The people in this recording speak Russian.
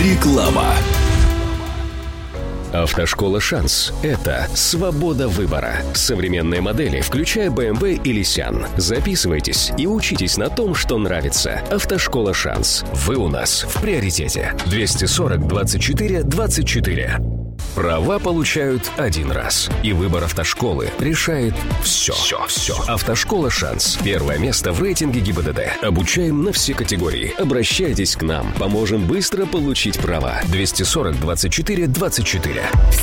Реклама. Автошкола «Шанс» — это свобода выбора. Современные модели, включая BMW и Nissan. Записывайтесь и учитесь на том, что нравится. Автошкола «Шанс». Вы у нас в приоритете. 240 24 24. Права получают один раз. И выбор автошколы решает все. Автошкола «Шанс». Первое место в рейтинге ГИБДД. Обучаем на все категории. Обращайтесь к нам. Поможем быстро получить права. 240 24 24.